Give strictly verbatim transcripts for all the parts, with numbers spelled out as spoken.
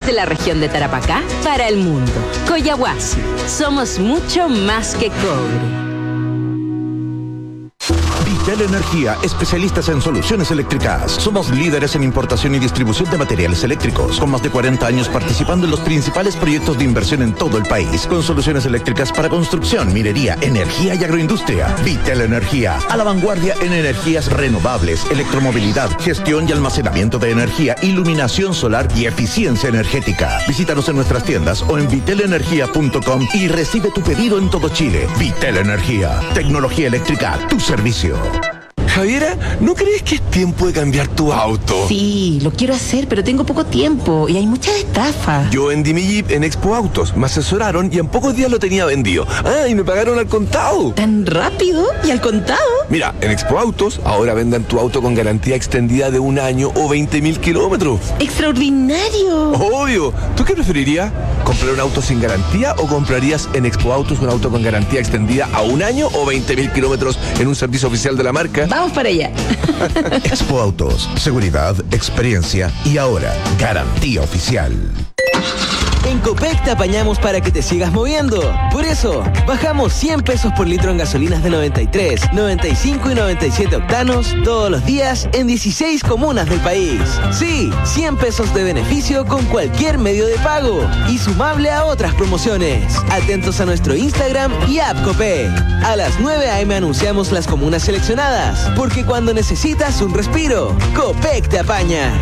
desde la región de Tarapacá para el mundo. Collahuasi, somos mucho más que cobre. Vitel Energía, especialistas en soluciones eléctricas. Somos líderes en importación y distribución de materiales eléctricos, con más de cuarenta años participando en los principales proyectos de inversión en todo el país, con soluciones eléctricas para construcción, minería, energía y agroindustria. Vitel Energía, a la vanguardia en energías renovables, electromovilidad, gestión y almacenamiento de energía, iluminación solar y eficiencia energética. Visítanos en nuestras tiendas o en vitel energía punto com y recibe tu pedido en todo Chile. Vitel Energía, tecnología eléctrica a tu servicio. Javiera, ¿no crees que es tiempo de cambiar tu auto? Sí, lo quiero hacer, pero tengo poco tiempo y hay muchas estafas. Yo vendí mi Jeep en Expo Autos, me asesoraron y en pocos días lo tenía vendido. Ah, y me pagaron al contado. ¿Tan rápido? ¿Y al contado? Mira, en Expo Autos ahora venden tu auto con garantía extendida de un año o veinte mil kilómetros. ¡Extraordinario! Obvio. ¿Tú qué preferirías? ¿Comprar un auto sin garantía o comprarías en Expo Autos un auto con garantía extendida a un año o veinte mil kilómetros en un servicio oficial de la marca? Vamos para allá. Expo Autos, seguridad, experiencia y ahora garantía oficial. En Copec te apañamos para que te sigas moviendo. Por eso, bajamos cien pesos por litro en gasolinas de noventa y tres, noventa y cinco y noventa y siete octanos todos los días en dieciséis comunas del país. Sí, cien pesos de beneficio con cualquier medio de pago y sumable a otras promociones. Atentos a nuestro Instagram y app Copec. A las nueve a eme anunciamos las comunas seleccionadas, porque cuando necesitas un respiro, Copec te apaña.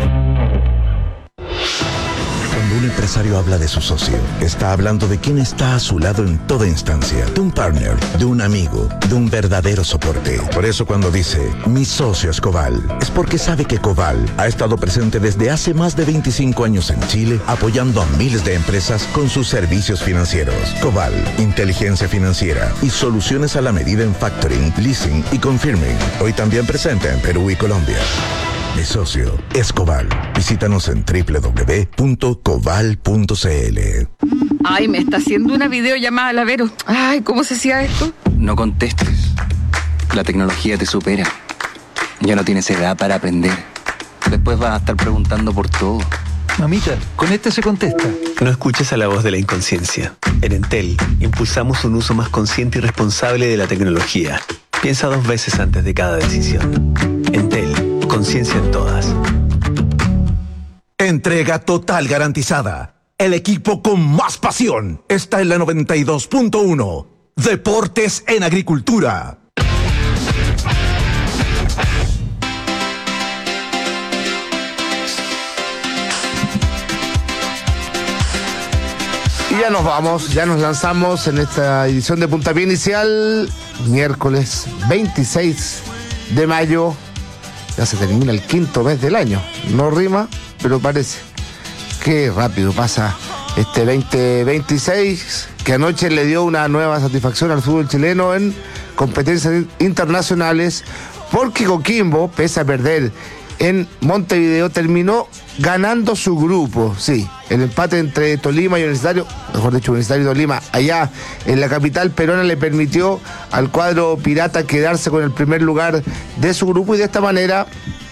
Cuando un empresario habla de su socio, está hablando de quien está a su lado en toda instancia, de un partner, de un amigo, de un verdadero soporte. Por eso cuando dice, mi socio es Coval, es porque sabe que Coval ha estado presente desde hace más de veinticinco años en Chile, apoyando a miles de empresas con sus servicios financieros. Coval, inteligencia financiera y soluciones a la medida en factoring, leasing y confirming. Hoy también presente en Perú y Colombia. Mi socio es Coval. Visítanos en doble u doble u doble u punto coval punto c l. Ay, me está haciendo una videollamada la Vero. Ay, ¿cómo se hacía esto? No contestes. La tecnología te supera. Ya no tienes edad para aprender. Después vas a estar preguntando por todo. Mamita, con este se contesta. No escuches a la voz de la inconsciencia. En Entel, impulsamos un uso más consciente y responsable de la tecnología. Piensa dos veces antes de cada decisión. Entel. Conciencia en todas. Entrega total garantizada. El equipo con más pasión está en la noventa y dos punto uno. Deportes en Agricultura. Y ya nos vamos, ya nos lanzamos en esta edición de Puntapié Inicial, miércoles veintiséis de mayo. Ya se termina el quinto mes del año. No rima, pero parece. Qué rápido pasa este veinte veintiséis, que anoche le dio una nueva satisfacción al fútbol chileno en competencias internacionales, porque Coquimbo, pese a perder en Montevideo, terminó ganando su grupo. Sí, el empate entre Tolima y Universitario, mejor dicho, Universitario y Tolima, allá en la capital peruana, le permitió al cuadro pirata quedarse con el primer lugar de su grupo, y de esta manera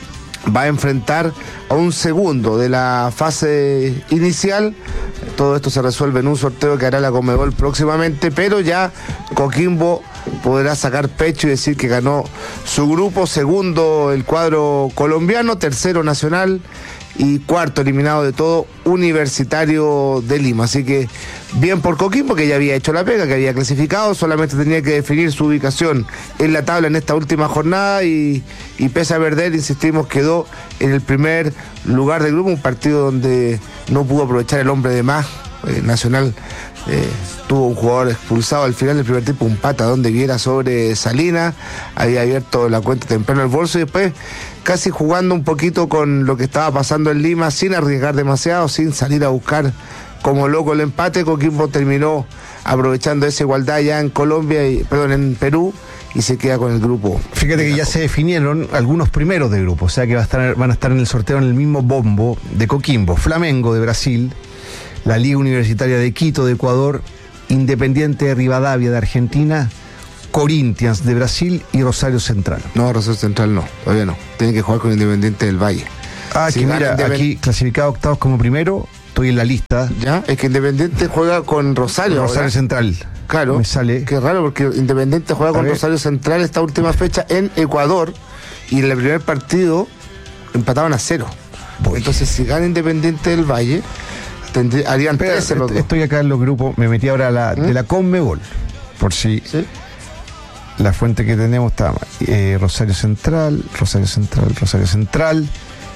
va a enfrentar a un segundo de la fase inicial. Todo esto se resuelve en un sorteo que hará la Conmebol próximamente, pero ya Coquimbo podrá sacar pecho y decir que ganó su grupo. Segundo el cuadro colombiano, tercero Nacional y cuarto eliminado de todo Universitario de Lima. Así que bien por Coquimbo, que ya había hecho la pega, que había clasificado, solamente tenía que definir su ubicación en la tabla en esta última jornada, y, y pese a perder, insistimos, quedó en el primer lugar del grupo, un partido donde no pudo aprovechar el hombre de más. eh, Nacional eh, tuvo un jugador expulsado al final del primer tiempo, un pata donde viera sobre Salinas, había abierto la cuenta temprano al bolso, y después casi jugando un poquito con lo que estaba pasando en Lima, sin arriesgar demasiado, sin salir a buscar como loco el empate. Coquimbo terminó aprovechando esa igualdad ya en Colombia, y, perdón, en Perú, y se queda con el grupo. Fíjate que ya se definieron algunos primeros de grupo, o sea que va a estar, van a estar en el sorteo en el mismo bombo de Coquimbo: Flamengo de Brasil, la Liga Universitaria de Quito de Ecuador, Independiente de Rivadavia de Argentina, Corinthians de Brasil y Rosario Central. No, Rosario Central no, todavía no. Tiene que jugar con Independiente del Valle. Ah, si que mira, independ... aquí clasificado octavos como primero, estoy en la lista. Ya, es que Independiente juega con Rosario. Rosario ahora. Central. Claro. Me sale. Qué raro, porque Independiente juega A con ver. Rosario Central esta última fecha en Ecuador. Y en el primer partido empataban a cero. Voy. Entonces, si gana Independiente del Valle, tendrí- harían Espera, trece los dos. estoy acá en los grupos. Me metí ahora a la, de la Conmebol. Por si ¿Sí? la fuente que tenemos está eh, Rosario Central, Rosario Central, Rosario Central.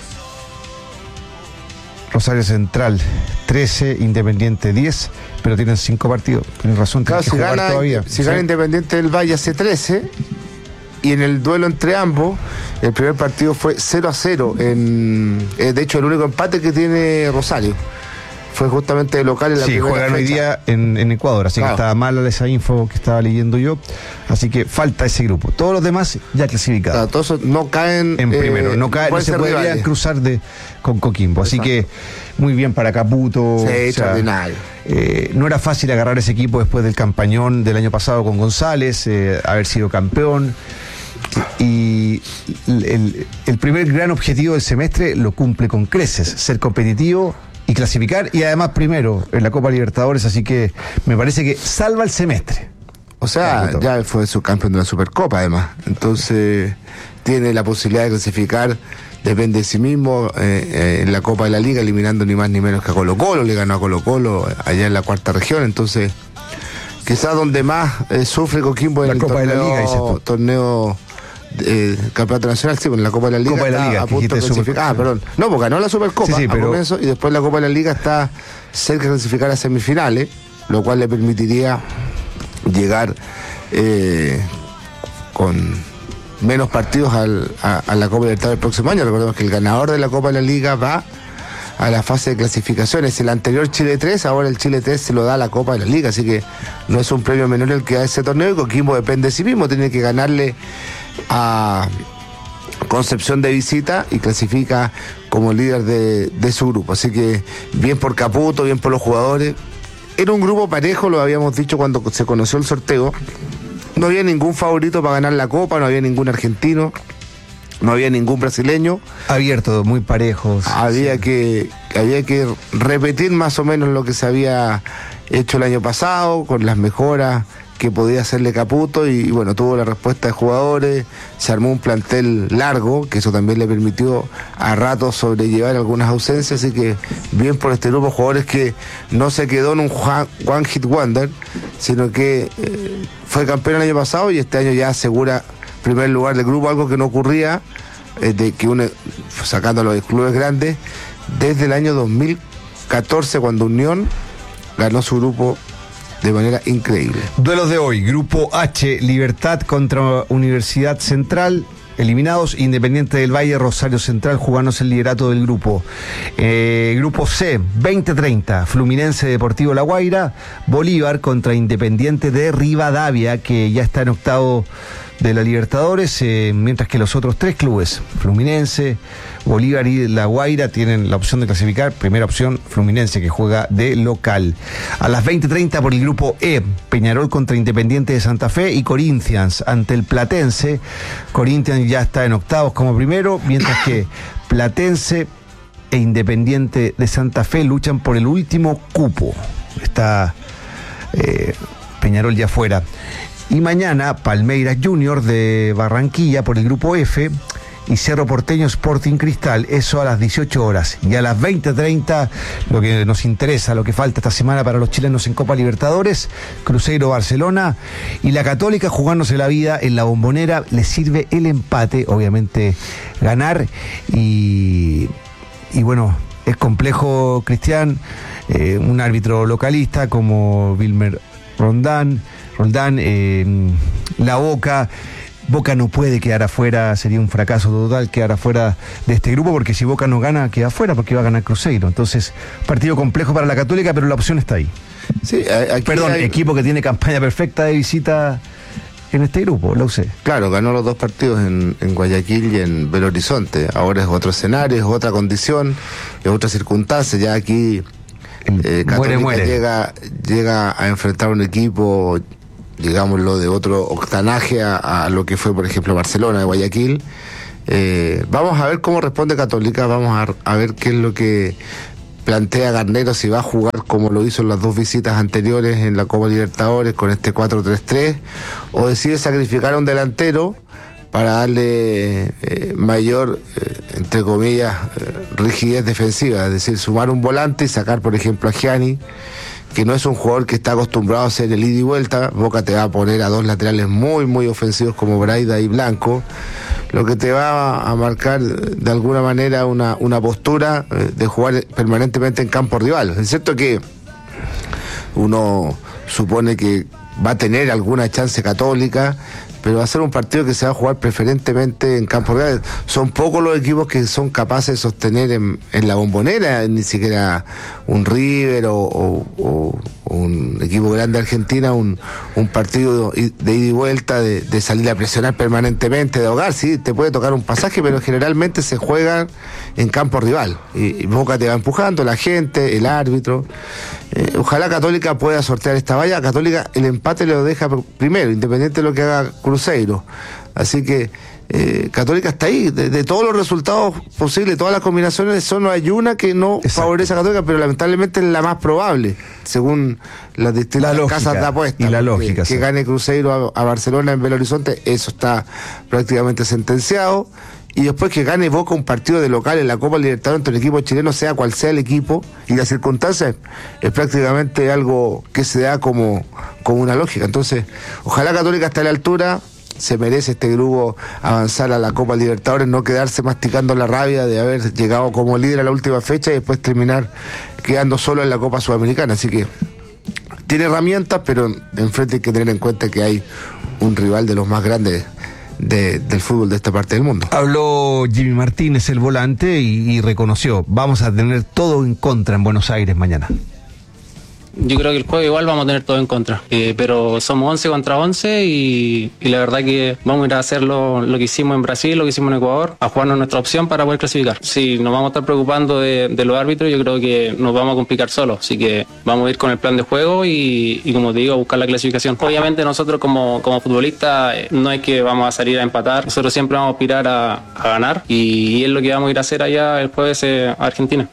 Rosario Central trece, Independiente diez, pero tienen cinco partidos. Tienes razón, Claro, tienen que si jugar gana, todavía. si gana Sí. Independiente del Valle hace trece, y en el duelo entre ambos, el primer partido fue cero a cero. En, eh, de hecho, el único empate que tiene Rosario fue justamente de local en la Sí, primera juegan hoy fecha. día en, en Ecuador, así Claro. que estaba mala esa info que estaba leyendo yo. Así que falta ese grupo. Todos los demás ya clasificados. Claro, todos esos no caen En eh, primero, no, cae, no pueden se ser podrían rivales. cruzar de, con Coquimbo. Así Exacto. que muy bien para Caputo. Sí, o sea, extraordinario. eh, no era fácil agarrar ese equipo después del campañón del año pasado con González, eh, haber sido campeón. Y el, el primer gran objetivo del semestre lo cumple con creces, ser competitivo y clasificar, y además primero en la Copa Libertadores, así que me parece que salva el semestre. O sea, Caputo. ya fue subcampeón de la Supercopa, además. Entonces, tiene la posibilidad de clasificar, depende de sí mismo, eh, eh, en la Copa de la Liga, eliminando ni más ni menos que a Colo Colo. Le ganó a Colo Colo allá en la cuarta región. Entonces, quizás donde más eh, sufre Coquimbo La en el Copa de la torneo, Liga, dices tú. torneo eh, campeonato nacional, sí, en la Copa de la Liga Copa de la está Liga, a que punto de dijiste clasificar. Ah, Supercopa. perdón. No, porque ganó la Supercopa Sí, sí, a pero- comienzo, y después la Copa de la Liga está cerca de clasificar a semifinales, lo cual le permitiría llegar eh, con menos partidos al- a, a la Copa Libertadores del próximo año. Recordemos que el ganador de la Copa de la Liga va a la fase de clasificaciones. El anterior Chile tres, ahora el Chile tres se lo da a la Copa de la Liga, así que no es un premio menor el que da ese torneo, y Coquimbo depende de sí mismo, tiene que ganarle a Concepción de visita y clasifica como líder de, de su grupo. Así que bien por Caputo, bien por los jugadores. Era un grupo parejo, lo habíamos dicho cuando se conoció el sorteo. No había ningún favorito para ganar la Copa, no había ningún argentino, no había ningún brasileño. Abierto, muy parejos. Había que, había que repetir más o menos lo que se había hecho el año pasado, con las mejoras que podía hacerle Caputo, y, y bueno, tuvo la respuesta de jugadores, se armó un plantel largo, que eso también le permitió a ratos sobrellevar algunas ausencias, así que bien por este grupo de jugadores que no se quedó en un one, one hit wonder, sino que eh, fue campeón el año pasado y este año ya asegura primer lugar del grupo, algo que no ocurría, eh, de que uno, sacando a los clubes grandes, desde el año dos mil catorce, cuando Unión ganó su grupo de manera increíble. Duelos de hoy, Grupo H, Libertad contra Universidad Central, eliminados, Independiente del Valle, Rosario Central, jugándose el liderato del grupo. Eh, grupo C, veinte treinta, Fluminense Deportivo La Guaira, Bolívar contra Independiente de Rivadavia, que ya está en octavo de la Libertadores, eh, mientras que los otros tres clubes, Fluminense, Bolívar y La Guaira, tienen la opción de clasificar. Primera opción, Fluminense, que juega de local. A las veinte treinta por el grupo E, Peñarol contra Independiente de Santa Fe y Corinthians ante el Platense. Corinthians ya está en octavos como primero, mientras que Platense e Independiente de Santa Fe luchan por el último cupo. Está eh, Peñarol ya fuera. Y mañana, Palmeiras Junior de Barranquilla por el grupo F y Cerro Porteño Sporting Cristal, eso a las dieciocho horas. Y a las veinte treinta, lo que nos interesa, lo que falta esta semana para los chilenos en Copa Libertadores, Cruzeiro Barcelona y la Católica jugándose la vida en la Bombonera. Les sirve el empate, obviamente ganar, y, y bueno, es complejo, Cristian, eh, un árbitro localista como Wilmer Rondán, Roldán, eh, La Boca. Boca no puede quedar afuera, sería un fracaso total quedar afuera de este grupo, porque si Boca no gana, queda afuera, porque va a ganar Cruzeiro. Entonces, partido complejo para la Católica, pero la opción está ahí. Sí, aquí Perdón, hay- equipo que tiene campaña perfecta de visita en este grupo, la U C. Claro, ganó los dos partidos en, en Guayaquil y en Belo Horizonte. Ahora es otro escenario, es otra condición, es otra circunstancia. Ya aquí eh, Católica muere, muere. Llega, llega a enfrentar un equipo, digámoslo, de otro octanaje a, a lo que fue, por ejemplo, Barcelona de Guayaquil. Eh, vamos a ver cómo responde Católica, vamos a, a ver qué es lo que plantea Garnero si va a jugar como lo hizo en las dos visitas anteriores en la Copa Libertadores con este cuatro tres tres, o decide sacrificar a un delantero para darle eh, mayor, eh, entre comillas, eh, rigidez defensiva, es decir, sumar un volante y sacar, por ejemplo, a Gianni, que no es un jugador que está acostumbrado a hacer el ida y vuelta. Boca te va a poner a dos laterales muy, muy ofensivos como Braida y Blanco, lo que te va a marcar de alguna manera una, una postura de jugar permanentemente en campo rival. Es cierto que uno supone que va a tener alguna chance Católica, pero va a ser un partido que se va a jugar preferentemente en campo real. Son pocos los equipos que son capaces de sostener en, en la Bombonera, ni siquiera un River o, o, o un equipo grande de Argentina, un, un partido de ida y vuelta, de, de salir a presionar permanentemente, de ahogar. Sí, te puede tocar un pasaje, pero generalmente se juega en campo rival. Y, y Boca te va empujando, la gente, el árbitro. Eh, ojalá Católica pueda sortear esta valla. Católica el empate lo deja primero, independiente de lo que haga Cruzeiro. Así que eh, Católica está ahí, de, de todos los resultados posibles, todas las combinaciones, solo hay una que no Exacto. favorece a Católica, pero lamentablemente es la más probable, según las distintas lógica, casas de apuestas. Y la lógica, que, sí. que gane Cruzeiro a, a Barcelona en Belo Horizonte, eso está prácticamente sentenciado. Y después que gane Boca un partido de local en la Copa Libertadores entre el equipo chileno, sea cual sea el equipo, y las circunstancias, es prácticamente algo que se da como, como una lógica. Entonces, ojalá Católica esté a la altura, se merece este grupo avanzar a la Copa Libertadores, no quedarse masticando la rabia de haber llegado como líder a la última fecha y después terminar quedando solo en la Copa Sudamericana. Así que tiene herramientas, pero enfrente hay que tener en cuenta que hay un rival de los más grandes De, del fútbol de esta parte del mundo. Habló Jimmy Martínez, el volante, y, y reconoció, vamos a tener todo en contra en Buenos Aires mañana. Yo creo que el juego igual vamos a tener todo en contra, eh, pero somos once contra once y, y la verdad que vamos a ir a hacer lo, lo que hicimos en Brasil, lo que hicimos en Ecuador, a jugarnos nuestra opción para poder clasificar. Si nos vamos a estar preocupando de, de los árbitros, yo creo que nos vamos a complicar solos, así que vamos a ir con el plan de juego y, y como te digo, a buscar la clasificación. Obviamente nosotros como, como futbolistas eh, no es que vamos a salir a empatar, nosotros siempre vamos a aspirar a, a ganar y, y es lo que vamos a ir a hacer allá el jueves eh, a Argentina.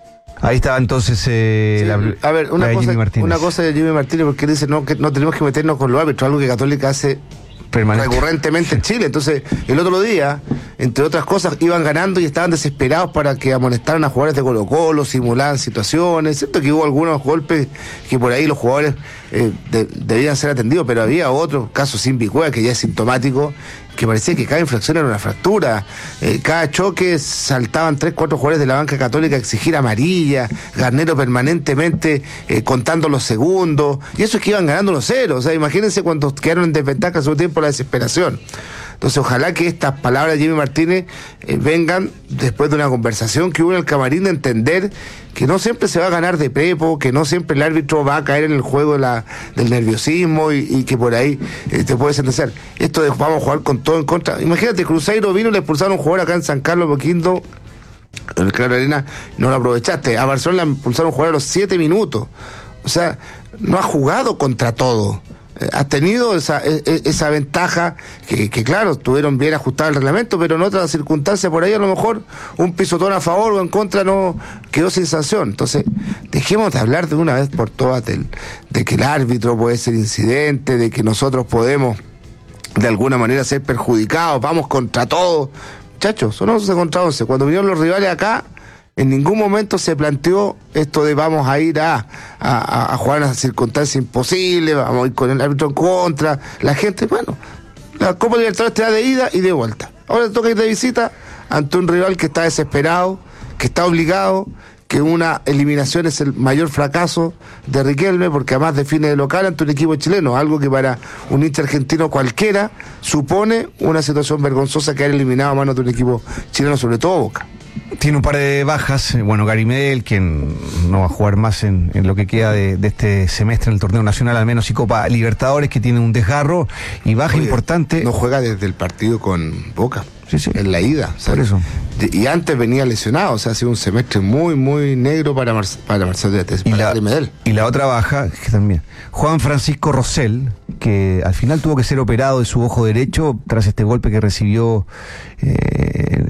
Ahí estaba entonces eh, sí, la, a ver, una, la de cosa, Jimmy una cosa de Jimmy Martínez, porque él dice no, que no tenemos que meternos con los árbitros, algo que Católica hace Permanente. recurrentemente en Chile. Entonces, el otro día, entre otras cosas, iban ganando y estaban desesperados para que amonestaran a jugadores de Colo-Colo, simulaban situaciones. Cierto que hubo algunos golpes que por ahí los jugadores eh, de, debían ser atendidos, pero había otros casos sin Vicuea, que ya es sintomático, que parecía que cada infracción era una fractura. Eh, cada choque saltaban tres, cuatro jugadores de la banca Católica a exigir amarilla, Garnero permanentemente eh, contando los segundos, y eso es que iban ganando los ceros. O sea, imagínense cuando quedaron en desventaja hace un tiempo la desesperación. Entonces, ojalá que estas palabras de Jimmy Martínez eh, vengan después de una conversación que hubo en el camarín, de entender que no siempre se va a ganar de prepo, que no siempre el árbitro va a caer en el juego de la, del nerviosismo y, y que por ahí eh, te puede sentenciar. Esto de vamos a jugar con todo en contra. Imagínate, Cruzeiro vino y le expulsaron a un jugador acá en San Carlos Boquindo, en el Claro Arena, no lo aprovechaste. A Barcelona le expulsaron a un jugador a los siete minutos. O sea, no ha jugado contra todo. Has tenido esa, esa ventaja que, que claro, estuvieron bien ajustados el reglamento, pero en otras circunstancias por ahí a lo mejor un pisotón a favor o en contra no quedó sin sanción. Entonces, dejemos de hablar de una vez por todas de, de que el árbitro puede ser incidente, de que nosotros podemos de alguna manera ser perjudicados, vamos contra todo. Muchachos, son once contra once. Cuando vinieron los rivales acá, en ningún momento se planteó esto de vamos a ir a, a, a jugar en una circunstancia imposible, vamos a ir con el árbitro en contra. La gente, bueno, la Copa Libertadores te da de ida y de vuelta. Ahora te toca ir de visita ante un rival que está desesperado, que está obligado, que una eliminación es el mayor fracaso de Riquelme, porque además define de local ante un equipo chileno, algo que para un hincha argentino cualquiera supone una situación vergonzosa, que haber eliminado a manos de un equipo chileno, sobre todo Boca. Tiene un par de bajas, bueno, Gary Medel, quien no va a jugar más en, en lo que queda de, de este semestre en el torneo nacional, al menos, y Copa Libertadores, que tiene un desgarro y baja Oye, importante. No juega desde el partido con Boca, sí, sí. en la ida. O sea, por eso. De, y antes venía lesionado, o sea, ha sido un semestre muy, muy negro para, Mar, para Marcelo Díaz, para la, Gary Medel. Y la otra baja, que también, Juan Francisco Rosell, que al final tuvo que ser operado de su ojo derecho tras este golpe que recibió eh,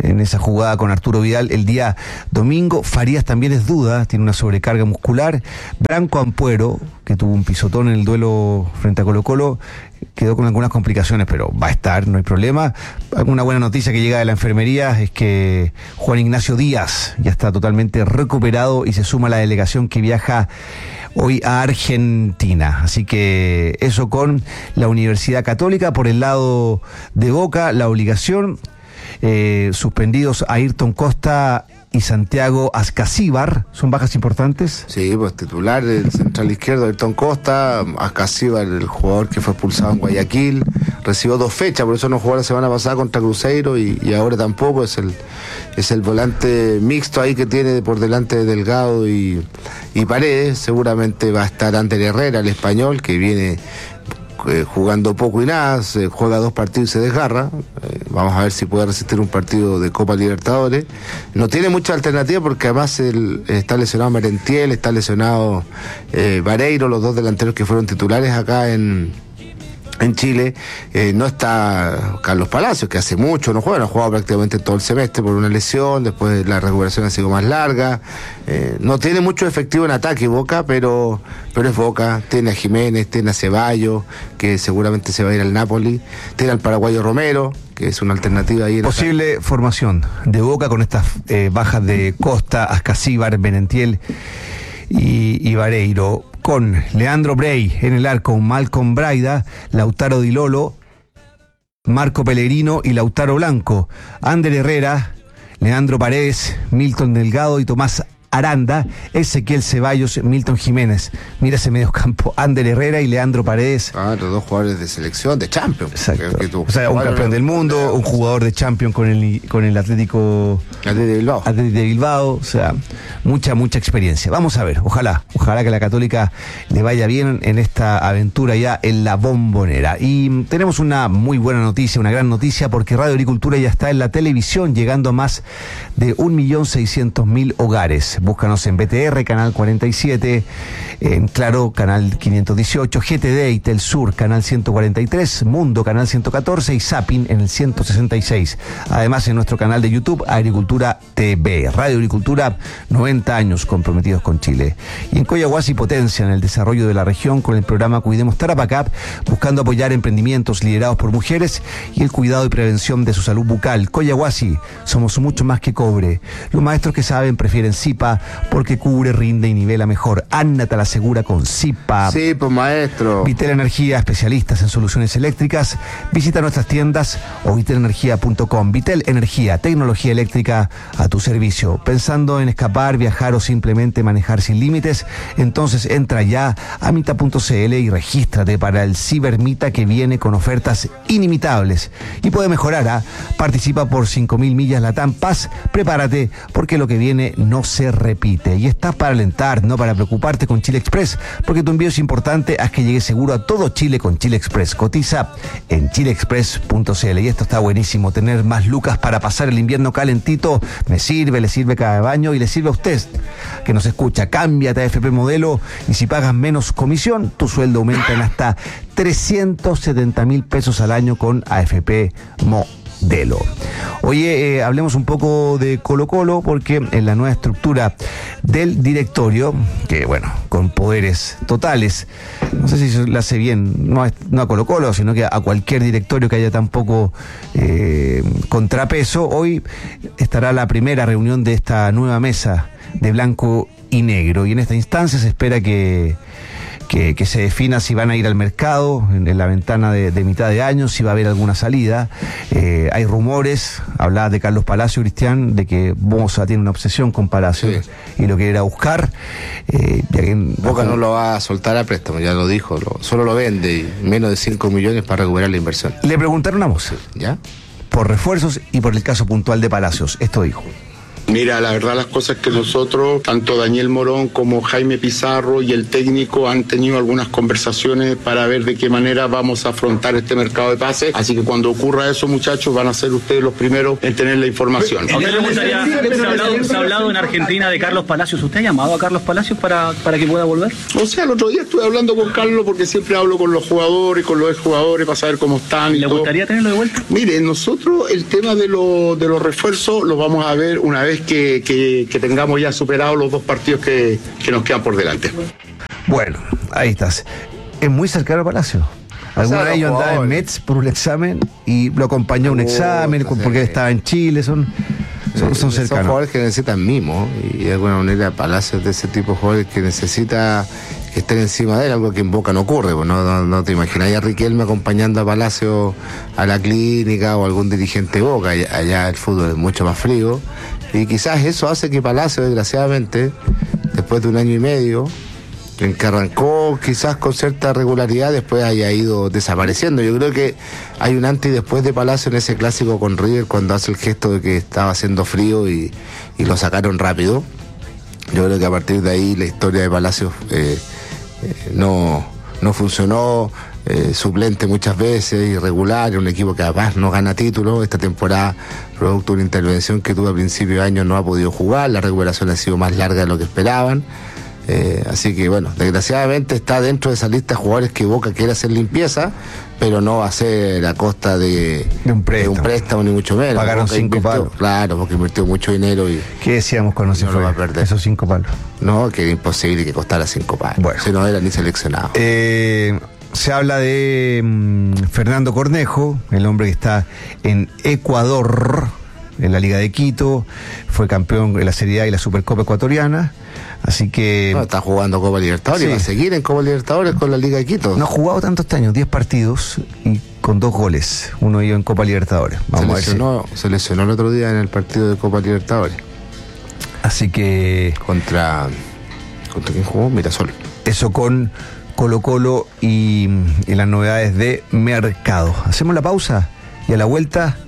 en esa jugada con Arturo Vidal el día domingo. Farías también es duda, tiene una sobrecarga muscular. Branco Ampuero, que tuvo un pisotón en el duelo frente a Colo Colo, quedó con algunas complicaciones, pero va a estar, no hay problema. Una buena noticia que llega de la enfermería es que Juan Ignacio Díaz ya está totalmente recuperado y se suma a la delegación que viaja hoy a Argentina. Así que eso con la Universidad Católica. Por el lado de Boca, la obligación, eh, suspendidos a Ayrton Costa y Santiago Ascasíbar, ¿son bajas importantes? Sí, pues titular del central izquierdo, Ayrton Costa. Ascasíbar, el jugador que fue expulsado en Guayaquil, recibió dos fechas, por eso no jugó la semana pasada contra Cruzeiro y, y ahora tampoco. Es el es el volante mixto ahí que tiene por delante de Delgado y, y Paredes. Seguramente va a estar Ander Herrera, el español, que viene Eh, jugando poco y nada, se juega dos partidos y se desgarra. Eh, vamos a ver si puede resistir un partido de Copa Libertadores. No tiene mucha alternativa porque además el, está lesionado Merentiel, está lesionado eh, Vareiro, los dos delanteros que fueron titulares acá en En Chile. Eh, no está Carlos Palacios, que hace mucho no juega, no ha jugado prácticamente todo el semestre por una lesión, después la recuperación ha sido más larga. Eh, no tiene mucho efectivo en ataque Boca, pero, pero es Boca. Tiene a Jiménez, tiene a Ceballos, que seguramente se va a ir al Napoli, tiene al paraguayo Romero, que es una alternativa ahí. En posible esta formación de Boca con estas eh, bajas de Costa, Ascasíbar, Merentiel y, y Vareiro, con Leandro Brey en el arco, Malcolm Braida, Lautaro Di Lolo, Marco Pellegrino y Lautaro Blanco, Ander Herrera, Leandro Paredes, Milton Delgado y Tomás Aranda, Ezequiel Ceballos, Milton Jiménez. Mira ese medio campo, Ander Herrera y Leandro Paredes. Ah, los dos jugadores de selección, de Champions. Exacto. Que, que o sea, un campeón del mundo, un jugador de Champions con el con el Atlético Atlético de Bilbao. Atlético de Bilbao, o sea, mucha, mucha experiencia. Vamos a ver, ojalá, ojalá que la Católica le vaya bien en esta aventura ya en la Bombonera. Y tenemos una muy buena noticia, una gran noticia, porque Radio Agricultura ya está en la televisión, llegando a más de un millón seiscientos mil hogares. Búscanos en B T R, canal cuarenta y siete, en Claro, canal quinientos dieciocho, G T D y Telsur, canal ciento cuarenta y tres, Mundo, canal ciento catorce y Zapping en el ciento sesenta y seis. Además, en nuestro canal de YouTube, Agricultura T V. Radio Agricultura, noventa años comprometidos con Chile. Y en Coyahuasi potencian el desarrollo de la región con el programa Cuidemos Tarapacá, buscando apoyar emprendimientos liderados por mujeres y el cuidado y prevención de su salud bucal. Coyahuasi, somos mucho más que cobre. Los maestros que saben prefieren Zipa, porque cubre, rinde y nivela mejor. Anna te la asegura con Zipa. Sí, pues maestro. Vitel Energía, especialistas en soluciones eléctricas. Visita nuestras tiendas o vitel energía punto com. Vitel Energía, tecnología eléctrica a tu servicio. Pensando en escapar, viajar o simplemente manejar sin límites, entonces entra ya a mita punto c l y regístrate para el Cibermita, que viene con ofertas inimitables. Y puede mejorar, ¿ah? Participa por cinco mil millas Latam Paz. Prepárate, porque lo que viene no se repite. Y estás para alentar, no para preocuparte con Chile Express, porque tu envío es importante. Haz que llegue seguro a todo Chile con Chile Express. Cotiza en chile express punto c l. Y esto está buenísimo, tener más lucas para pasar el invierno calentito. Me sirve, le sirve cada baño y le sirve a usted que nos escucha. Cámbiate a A F P Modelo y si pagas menos comisión, tu sueldo aumenta en hasta trescientos setenta mil pesos al año con A F P Modelo. Oye, eh, hablemos un poco de Colo Colo, porque en la nueva estructura del directorio, que bueno, con poderes totales, no sé si lo hace bien, no a, no a Colo Colo, sino que a cualquier directorio que haya tan poco eh, contrapeso, hoy estará la primera reunión de esta nueva mesa de blanco y negro, y en esta instancia se espera que Que, que se defina si van a ir al mercado en, en la ventana de, de mitad de año, si va a haber alguna salida. Eh, hay rumores, hablaba de Carlos Palacio, Cristian, de que Bosa tiene una obsesión con Palacio, sí, y lo quiere ir a buscar. Eh, ya que en, Boca no lo va a soltar a préstamo, ya lo dijo, lo, solo lo vende, y menos de cinco millones para recuperar la inversión. Le preguntaron a Bosa, ¿ya? Por refuerzos y por el caso puntual de Palacios. Esto dijo. Mira, la verdad las cosas que nosotros, tanto Daniel Morón como Jaime Pizarro y el técnico han tenido algunas conversaciones para ver de qué manera vamos a afrontar este mercado de pases, así que cuando ocurra eso, muchachos, van a ser ustedes los primeros en tener la información. ¿A usted le gustaría, se ha hablado, se ha hablado en Argentina de Carlos Palacios, ¿usted ha llamado a Carlos Palacios para, para que pueda volver? O sea, el otro día estuve hablando con Carlos porque siempre hablo con los jugadores, con los exjugadores para saber cómo están y ¿Le todo. gustaría tenerlo de vuelta? Mire, nosotros el tema de, lo, de los refuerzos los vamos a ver una vez que, que, que tengamos ya superados los dos partidos que, que nos quedan por delante. Bueno, ahí estás. Es muy cercano a Palacio. Alguna vez yo andaba en Metz por un examen y lo acompañó a un examen Oh, porque estaba en Chile, son, son, son cercanos. Son jugadores que necesitan mimo y de alguna manera Palacios de ese tipo de jugadores que necesita que estén encima de él, algo que en Boca no ocurre, pues no, no, no te imaginas a Riquelme acompañando a Palacios a la clínica o algún dirigente de Boca, allá, allá el fútbol es mucho más frío y quizás eso hace que Palacios, desgraciadamente, después de un año y medio en que arrancó quizás con cierta regularidad, después haya ido desapareciendo. Yo creo que hay un antes y después de Palacio en ese clásico con River cuando hace el gesto de que estaba haciendo frío y, y lo sacaron rápido. Yo creo que a partir de ahí la historia de Palacios eh, eh, no, no funcionó, eh, suplente muchas veces, irregular, un equipo que además no gana títulos. Esta temporada, producto de una intervención que tuvo a principio de año, no ha podido jugar, la recuperación ha sido más larga de lo que esperaban. Eh, así que bueno, desgraciadamente está dentro de esa lista de jugadores que Boca quiere hacer limpieza, pero no va a ser a costa de, de, un, préstamo. de un préstamo ni mucho menos. Pagaron Boca cinco invirtió, palos. Claro, porque invirtió mucho dinero y... ¿Qué decíamos cuando se no fue? Lo va a perder. Esos cinco palos. No, que era imposible que costara cinco palos. Bueno. Si no era ni seleccionado. Eh, se habla de mmm, Fernando Cornejo, el hombre que está en Ecuador, en la Liga de Quito, fue campeón de la Serie A y la Supercopa Ecuatoriana. Así que... No, está jugando Copa Libertadores, sí. Va a seguir en Copa Libertadores con la Liga de Quito. No ha jugado tantos años, diez partidos y con dos goles, uno ellos en Copa Libertadores. Vamos se, lesionó, a ver si... se lesionó el otro día en el partido de Copa Libertadores. Así que... Contra... ¿Contra quién jugó? Mirasol. Eso con Colo Colo y, y las novedades de mercado. Hacemos la pausa y a la vuelta...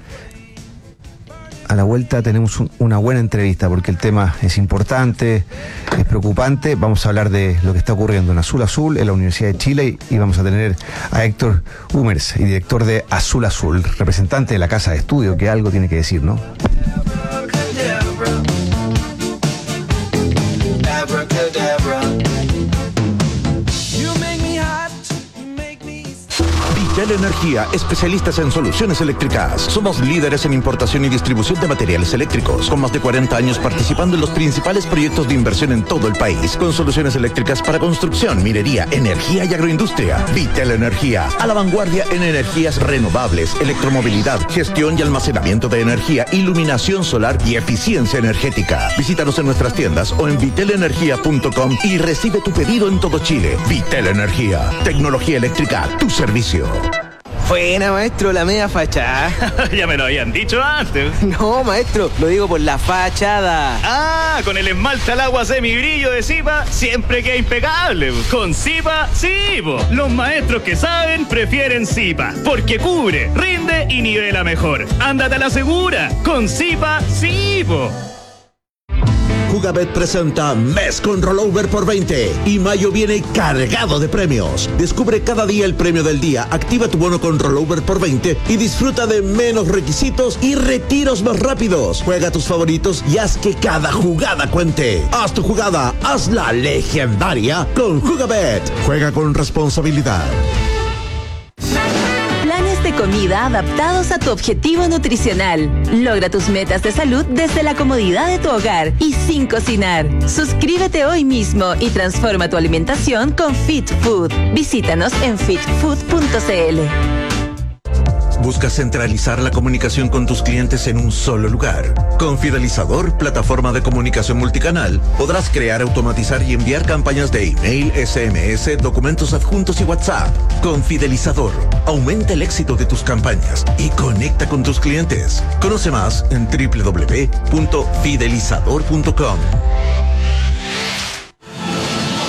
A la vuelta tenemos un, una buena entrevista porque el tema es importante, es preocupante. Vamos a hablar de lo que está ocurriendo en Azul Azul, en la Universidad de Chile, y, y vamos a tener a Héctor Hummers, director de Azul Azul, representante de la casa de estudio, que algo tiene que decir, ¿no? Vitel Energía, especialistas en soluciones eléctricas. Somos líderes en importación y distribución de materiales eléctricos, con más de cuarenta años participando en los principales proyectos de inversión en todo el país, con soluciones eléctricas para construcción, minería, energía y agroindustria. Vitel Energía, a la vanguardia en energías renovables, electromovilidad, gestión y almacenamiento de energía, iluminación solar y eficiencia energética. Visítanos en nuestras tiendas o en vitel energía punto com y recibe tu pedido en todo Chile. Vitel Energía, tecnología eléctrica a tu servicio. Buena, maestro, la media fachada. Ya me lo habían dicho antes. No, maestro, lo digo por la fachada. Ah, con el esmalte al agua semibrillo de Zipa, siempre queda impecable. Con Zipa, sí, po. Los maestros que saben prefieren Zipa, porque cubre, rinde y nivela mejor. Ándate a la segura. Con Zipa, sí, po. Jugabet presenta Mes con Rollover por veinte y mayo viene cargado de premios. Descubre cada día el premio del día, activa tu bono con Rollover por veinte y disfruta de menos requisitos y retiros más rápidos. Juega tus favoritos y haz que cada jugada cuente. Haz tu jugada, hazla legendaria con Jugabet. Juega con responsabilidad. Planes de comida adaptados a tu objetivo nutricional. Logra tus metas de salud desde la comodidad de tu hogar y sin cocinar. Suscríbete hoy mismo y transforma tu alimentación con Fit Food. Visítanos en fit food punto c l. ¿Buscas centralizar la comunicación con tus clientes en un solo lugar? Con Fidelizador, plataforma de comunicación multicanal, podrás crear, automatizar y enviar campañas de email, S M S, documentos adjuntos y WhatsApp. Con Fidelizador, aumenta el éxito de tus campañas y conecta con tus clientes. Conoce más en doble u doble u doble u punto fidelizador punto com.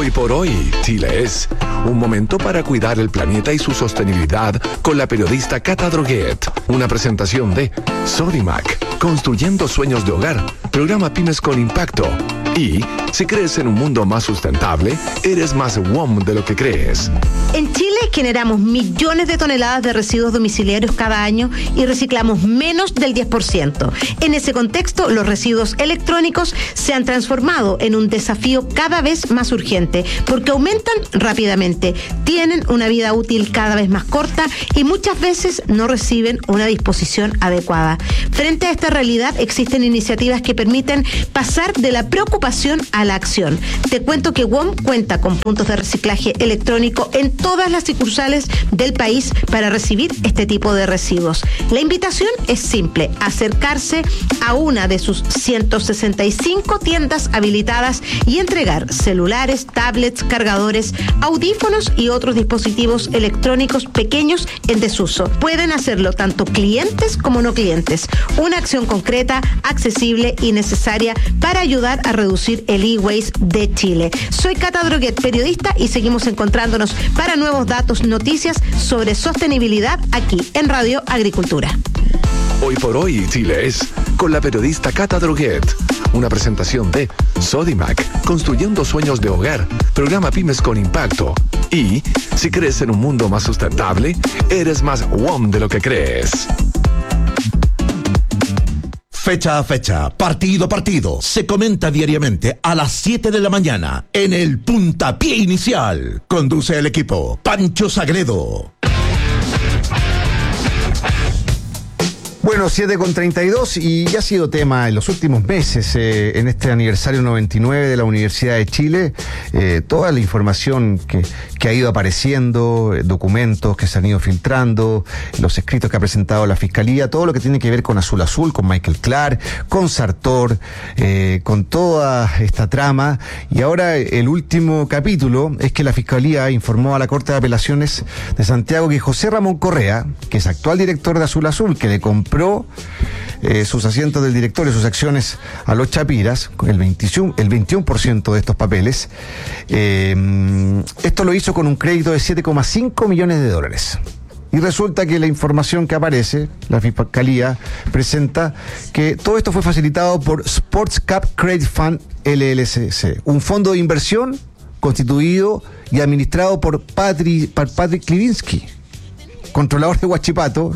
Hoy por hoy, Chile es un momento para cuidar el planeta y su sostenibilidad con la periodista Cata Droguet. Una presentación de Sodimac, construyendo sueños de hogar, programa Pymes con Impacto. Y si crees en un mundo más sustentable, eres más W O M de lo que crees. En Chile generamos millones de toneladas de residuos domiciliarios cada año y reciclamos menos del diez por ciento. En ese contexto, los residuos electrónicos se han transformado en un desafío cada vez más urgente porque aumentan rápidamente, tienen una vida útil cada vez más corta y muchas veces no reciben una disposición adecuada. Frente a esta realidad, existen iniciativas que permiten pasar de la preocupación a la acción. Te cuento que W O M cuenta con puntos de reciclaje electrónico en todas las sucursales del país para recibir este tipo de residuos. La invitación es simple: acercarse a una de sus ciento sesenta y cinco tiendas habilitadas y entregar celulares, tablets, cargadores, audífonos y otros dispositivos electrónicos pequeños en desuso. Pueden hacerlo tanto clientes como no clientes. Una acción concreta, accesible y necesaria para ayudar a reducir el e-waste de Chile. Soy Cata Droguet, periodista, y seguimos encontrándonos para nuevos datos, noticias sobre sostenibilidad aquí en Radio Agricultura. Hoy por hoy, Chile es con la periodista Cata Droguet. Una presentación de Sodimac, construyendo sueños de hogar, programa Pymes con Impacto. Y si crees en un mundo más sustentable, eres más W O M de lo que crees. Fecha a fecha, partido a partido, se comenta diariamente a las siete de la mañana en el Puntapié Inicial. Conduce el equipo Pancho Sagredo. Bueno, siete con treinta y dos, y ya ha sido tema en los últimos meses, eh, en este aniversario noventa y nueve de la Universidad de Chile, eh, toda la información que, que ha ido apareciendo, eh, documentos que se han ido filtrando, los escritos que ha presentado la Fiscalía, todo lo que tiene que ver con Azul Azul, con Michael Clark, con Sartor, eh, con toda esta trama. Y ahora el último capítulo es que la Fiscalía informó a la Corte de Apelaciones de Santiago que José Ramón Correa, que es actual director de Azul Azul, que le compró Eh, sus asientos del directorio, sus acciones a los Chapiras, el veintiuno, el veintiuno por ciento de estos papeles. Eh, esto lo hizo con un crédito de siete coma cinco millones de dólares. Y resulta que la información que aparece, la Fiscalía presenta que todo esto fue facilitado por Sports Cap Credit Fund L L C, un fondo de inversión constituido y administrado por Patrick, Patrick Klivinsky, controlador de Huachipato,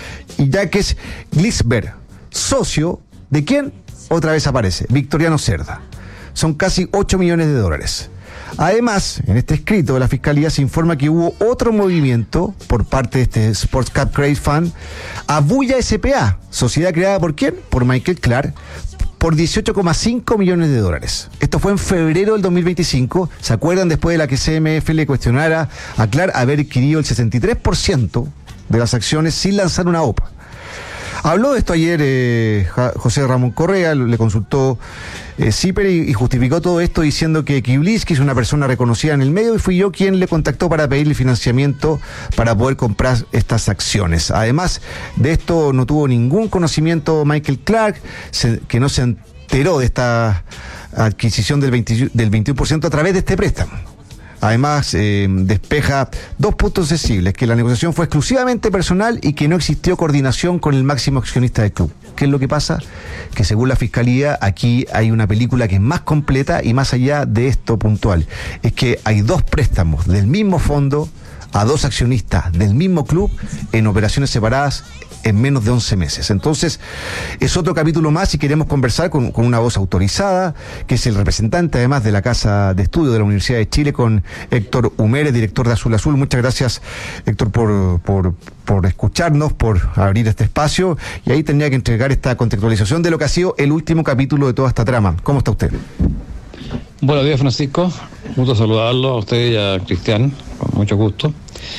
y Jacques Glisberg, socio de quién, otra vez aparece, Victoriano Cerda. Son casi ocho millones de dólares. Además, en este escrito de la Fiscalía se informa que hubo otro movimiento por parte de este Sports Cap Credit Fund, Abuya S P A, sociedad creada por quién, por Michael Clark, por dieciocho coma cinco millones de dólares. Esto fue en febrero del dos mil veinticinco. ¿Se acuerdan? Después de la que C M F le cuestionara a Clark haber adquirido el sesenta y tres por ciento de las acciones sin lanzar una O P A. Habló de esto ayer eh, José Ramón Correa, le consultó eh, CIPER y, y justificó todo esto diciendo que Klivinsky es una persona reconocida en el medio y fui yo quien le contactó para pedirle financiamiento para poder comprar estas acciones. Además de esto, no tuvo ningún conocimiento Michael Clark, se, que no se enteró de esta adquisición del, veinte, del veintiuno por ciento a través de este préstamo. Además, eh, despeja dos puntos sensibles, que la negociación fue exclusivamente personal y que no existió coordinación con el máximo accionista del club. ¿Qué es lo que pasa? Que según la Fiscalía, aquí hay una película que es más completa y más allá de esto puntual. Es que hay dos préstamos del mismo fondo a dos accionistas del mismo club en operaciones separadas en menos de once meses. Entonces, es otro capítulo más y queremos conversar con, con una voz autorizada, que es el representante además de la Casa de Estudio de la Universidad de Chile, con Héctor Humérez, director de Azul Azul. Muchas gracias, Héctor, por, por, por escucharnos, por abrir este espacio, y ahí tendría que entregar esta contextualización de lo que ha sido el último capítulo de toda esta trama. ¿Cómo está usted? Buenos días, Francisco. Gusto saludarlo a usted y a Cristian, con mucho gusto.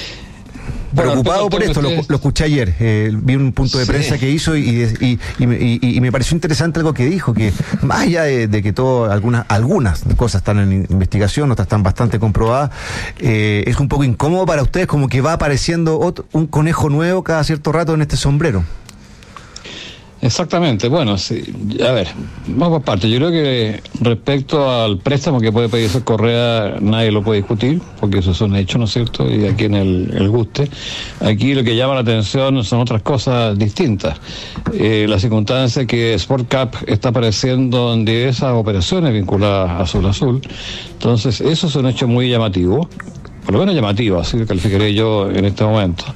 Preocupado por esto, lo, lo escuché ayer, eh, vi un punto de prensa sí. que hizo y, y, y, y, y me pareció interesante algo que dijo, que más allá de, de que todo, algunas algunas cosas están en investigación, otras están bastante comprobadas, eh, es un poco incómodo para ustedes, como que va apareciendo otro, un conejo nuevo cada cierto rato en este sombrero. Exactamente, bueno, sí. A ver, vamos por parte. Yo creo que respecto al préstamo que puede pedirse Correa, nadie lo puede discutir, porque eso es un hecho, ¿no es cierto? Y aquí en el, el guste. Aquí lo que llama la atención son otras cosas distintas. Eh, la circunstancia que Sport Cap está apareciendo en diversas operaciones vinculadas a Azul Azul. Entonces, eso es un hecho muy llamativo, por lo menos llamativo, así lo calificaré yo en este momento.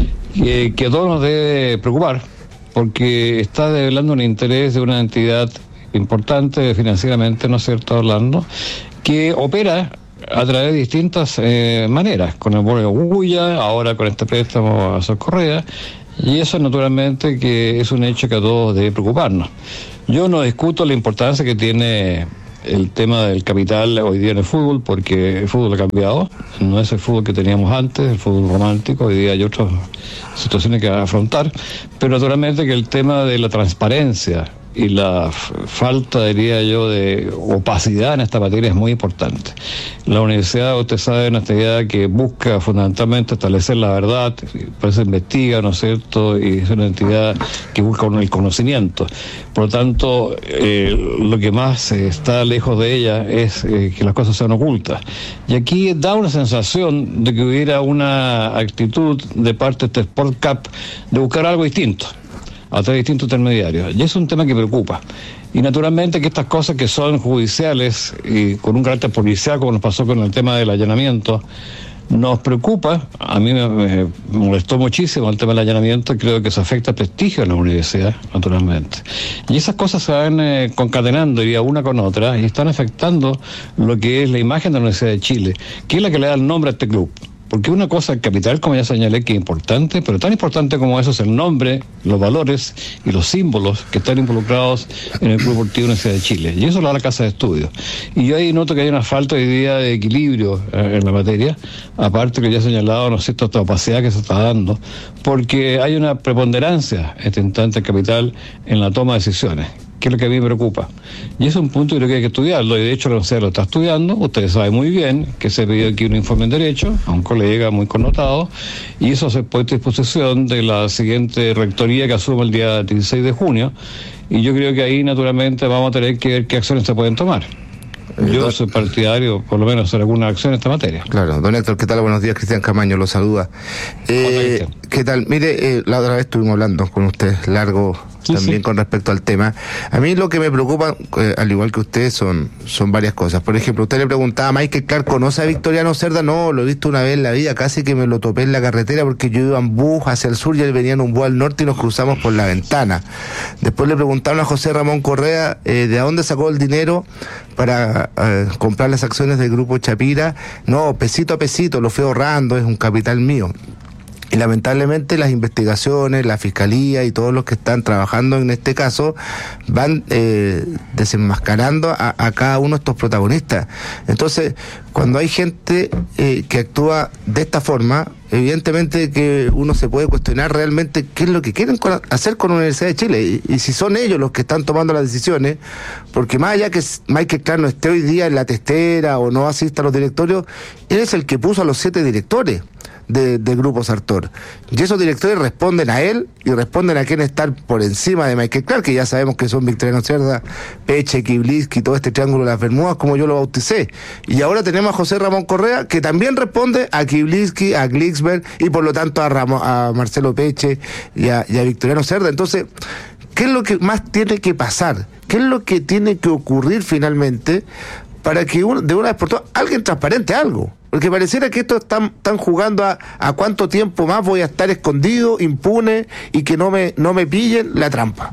Eh, que a todos nos debe preocupar, porque está develando un interés de una entidad importante financieramente, ¿no es cierto?, hablando, que opera a través de distintas eh, maneras, con el bono de Guya, ahora con este préstamo a Sol Correa, y eso naturalmente que es un hecho que a todos debe preocuparnos. Yo no discuto la importancia que tiene el tema del capital hoy día en el fútbol, porque el fútbol ha cambiado, no es el fútbol que teníamos antes, el fútbol romántico, hoy día hay otras situaciones que afrontar, pero naturalmente que el tema de la transparencia y la f- falta, diría yo, de opacidad en esta materia es muy importante. La universidad, usted sabe, es una actividad que busca fundamentalmente establecer la verdad, por eso investiga, ¿no es cierto?, y es una entidad que busca el conocimiento. Por lo tanto, eh, lo que más eh, está lejos de ella es eh, que las cosas sean ocultas. Y aquí da una sensación de que hubiera una actitud de parte de este Sport Cap de buscar algo distinto a través de distintos intermediarios. Y es un tema que preocupa. Y naturalmente que estas cosas que son judiciales y con un carácter policial, como nos pasó con el tema del allanamiento, nos preocupa. A mí me, me molestó muchísimo el tema del allanamiento, creo que eso afecta el prestigio de la universidad, naturalmente. Y esas cosas se van eh, concatenando, diría, una con otra, y están afectando lo que es la imagen de la Universidad de Chile, que es la que le da el nombre a este club. Porque una cosa, el capital, como ya señalé, que es importante, pero tan importante como eso es el nombre, los valores y los símbolos que están involucrados en el Club Deportivo Universidad de Chile. Y eso lo da la Casa de Estudios. Y yo ahí noto que hay una falta de idea de equilibrio eh, en la materia, aparte que ya he señalado, ¿no es cierto?, esta opacidad que se está dando, porque hay una preponderancia, este instante, capital, en la toma de decisiones, que es lo que a mí me preocupa. Y es un punto que creo que hay que estudiarlo, y de hecho la universidad lo está estudiando. Ustedes saben muy bien que se pidió aquí un informe en Derecho a un colega muy connotado, y eso se puede a disposición de la siguiente rectoría que asume el día dieciséis de junio, y yo creo que ahí naturalmente vamos a tener que ver qué acciones se pueden tomar. Yo soy partidario, por lo menos, hacer alguna acción en esta materia. Claro, don Héctor, ¿qué tal? Buenos días, Cristian Camaño, lo saluda. Eh, ¿Qué tal? Mire, eh, la otra vez estuvimos hablando con usted largo sí, también sí. con respecto al tema. A mí lo que me preocupa, eh, al igual que usted, son, son varias cosas. Por ejemplo, usted le preguntaba a Michael Clark, ¿conoce a Victoriano Cerda? No, lo he visto una vez en la vida, casi que me lo topé en la carretera porque yo iba en bus hacia el sur y él venía en un bus al norte y nos cruzamos por la ventana. Después le preguntaron a José Ramón Correa, eh, ¿de dónde sacó el dinero para eh, comprar las acciones del Grupo Chapira? No, pesito a pesito, lo fui ahorrando, es un capital mío. Y lamentablemente las investigaciones, la fiscalía y todos los que están trabajando en este caso van eh, desenmascarando a, a cada uno de estos protagonistas. Entonces, cuando hay gente eh, que actúa de esta forma, evidentemente que uno se puede cuestionar realmente qué es lo que quieren con, hacer con la Universidad de Chile y, y si son ellos los que están tomando las decisiones, porque más allá que Michael Clark no esté hoy día en la testera o no asista a los directorios, él es el que puso a los siete directores de, de Grupo Sartor. Y esos directores responden a él y responden a quien está por encima de Michael Clark, que ya sabemos que son Victoriano Cerda, Peche, Kibliski, todo este triángulo de las Bermudas, como yo lo bauticé. Y ahora tenemos a José Ramón Correa, que también responde a Kibliski, a Glicksberg y por lo tanto a, Ramón, a Marcelo Peche y a, y a Victoriano Cerda. Entonces, ¿qué es lo que más tiene que pasar? ¿Qué es lo que tiene que ocurrir finalmente para que uno, de una vez por todas alguien transparente algo? Porque pareciera que estos están, están jugando a, a cuánto tiempo más voy a estar escondido, impune, y que no me, no me pillen la trampa.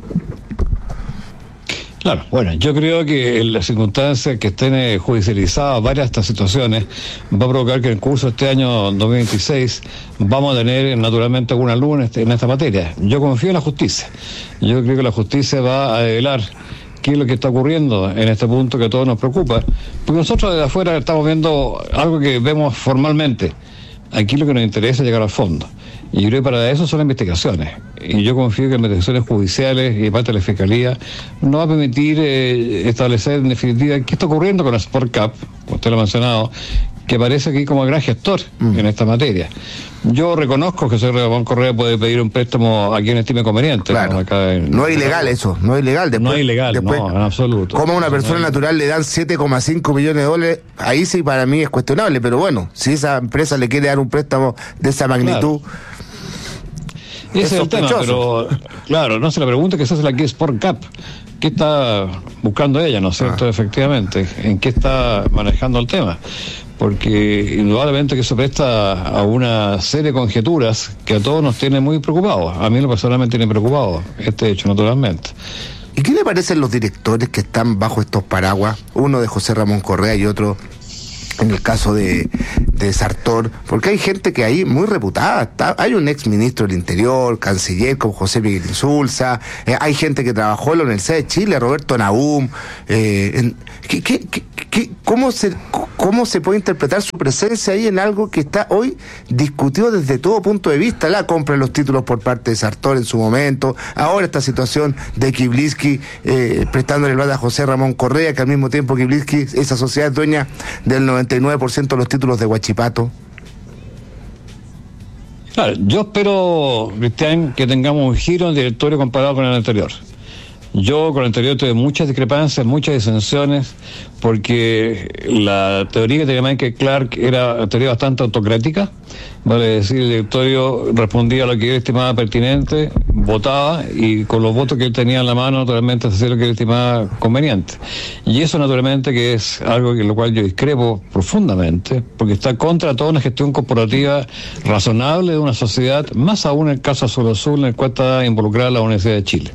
Claro, bueno, yo creo que en las circunstancias que estén judicializadas varias de estas situaciones va a provocar que en el curso de este año dos mil veintiséis vamos a tener naturalmente alguna luz en, este, en esta materia. Yo confío en la justicia. Yo creo que la justicia va a develar qué es lo que está ocurriendo en este punto que a todos nos preocupa, porque nosotros desde afuera estamos viendo algo que vemos formalmente. Aquí lo que nos interesa es llegar al fondo, y yo creo que para eso son las investigaciones, y yo confío que las investigaciones judiciales y parte de la Fiscalía nos va a permitir eh, establecer en definitiva qué está ocurriendo con el Sport Cap, como usted lo ha mencionado, que aparece aquí como gran gestor mm. en esta materia. Yo reconozco que José Ramón Correa puede pedir un préstamo a quien estime conveniente. Claro. ¿no? Acá en, no es ilegal eso, no es ilegal. Después, no es ilegal, después, no, en absoluto. Como a una persona no natural le dan siete coma cinco millones de dólares, ahí sí para mí es cuestionable, pero bueno, si esa empresa le quiere dar un préstamo de esa magnitud... Claro. Ese es, es el tema, pero claro, no se la pregunta que se hace la que Sport Cup. ¿Qué está buscando ella, no es cierto? Ah. Efectivamente, ¿en qué está manejando el tema? Porque indudablemente que eso presta a una serie de conjeturas que a todos nos tiene muy preocupados. A mí lo personalmente me tiene preocupado este hecho, naturalmente. ¿Y qué le parecen los directores que están bajo estos paraguas? Uno de José Ramón Correa y otro en el caso de, de Sartor, porque hay gente que ahí muy reputada, está, hay un ex ministro del Interior, canciller como José Miguel Insulza, eh, hay gente que trabajó en la Universidad de Chile, Roberto Nahum, eh, en, ¿qué, qué, qué, qué, cómo, se, ¿cómo se puede interpretar su presencia ahí en algo que está hoy discutido desde todo punto de vista? La compra de los títulos por parte de Sartor en su momento, ahora esta situación de Kiblinski eh, prestándole el plata a José Ramón Correa, que al mismo tiempo Kiblinski, esa sociedad es dueña del noventa y nueve por ciento de los títulos de Huachipato. Claro, yo espero, Cristian, que tengamos un giro en el directorio comparado con el anterior. Yo con el anterior tuve muchas discrepancias, muchas disensiones, porque la teoría que tenía Michael Clark era una teoría bastante autocrática, vale decir, el directorio respondía a lo que él estimaba pertinente, votaba, y con los votos que él tenía en la mano, naturalmente hacía lo que él estimaba conveniente. Y eso naturalmente que es algo en lo cual yo discrepo profundamente, porque está contra toda una gestión corporativa razonable de una sociedad, más aún en el caso Azul Azul, en el cual está involucrada la Universidad de Chile.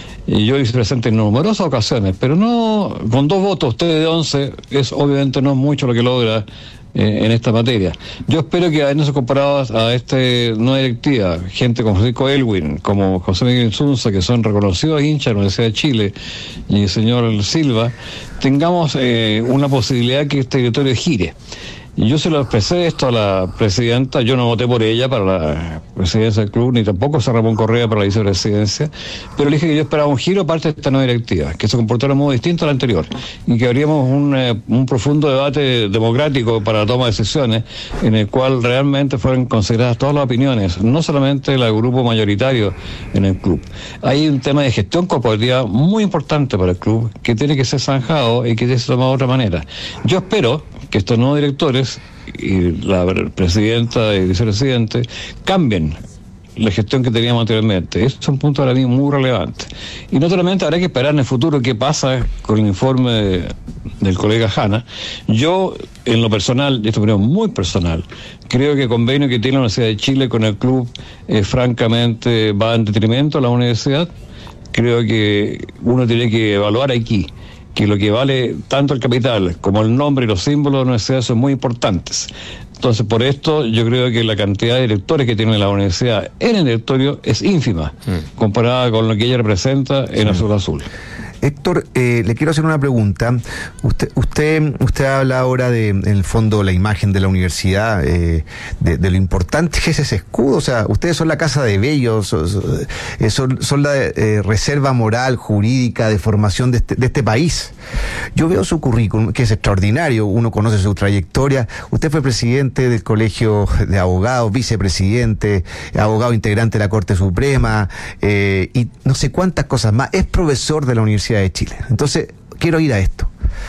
Y yo hice presente en numerosas ocasiones, pero no, con dos votos, usted de once, es obviamente no mucho lo que logra eh, en esta materia. Yo espero que en eso comparado a esta nueva directiva, gente como Francisco Elwin, como José Miguel Insunza, que son reconocidos hinchas de la Universidad de Chile, y el señor Silva, tengamos eh, una posibilidad que este directorio gire. Y yo se lo expresé esto a la presidenta, yo no voté por ella para la presidencia del club, ni tampoco a Ramón Correa para la vicepresidencia, pero le dije que yo esperaba un giro parte de esta nueva directiva, que se comportara de modo distinto a la anterior, y que habríamos un, eh, un profundo debate democrático para la toma de decisiones, en el cual realmente fueran consideradas todas las opiniones, no solamente el grupo mayoritario en el club. Hay un tema de gestión corporativa muy importante para el club, que tiene que ser zanjado y que tiene que ser tomado de otra manera. Yo espero que estos nuevos directores y la presidenta y vicepresidente cambien la gestión que teníamos anteriormente. Eso es un punto para mí muy relevante. Y naturalmente habrá que esperar en el futuro qué pasa con el informe de, del colega Hanna. Yo, en lo personal, y esto es muy personal, creo que el convenio que tiene la Universidad de Chile con el club eh, francamente va en detrimento a la universidad. Creo que uno tiene que evaluar aquí que lo que vale tanto el capital como el nombre y los símbolos de la universidad son muy importantes. Entonces, por esto, yo creo que la cantidad de directores que tiene la universidad en el directorio es ínfima, mm. comparada con lo que ella representa en sí. Azul Azul. Héctor, eh, le quiero hacer una pregunta. Usted usted, usted habla ahora de, en el fondo, la imagen de la universidad, eh, de, de lo importante que es ese escudo. O sea, ustedes son la Casa de Bellos, son, son, son la eh, reserva moral, jurídica, de formación de este, de este país. Yo veo su currículum, que es extraordinario, uno conoce su trayectoria. Usted fue presidente del Colegio de Abogados, vicepresidente, abogado integrante de la Corte Suprema, eh, y no sé cuántas cosas más. Es profesor de la Universidad de Chile. Entonces, quiero ir a esto.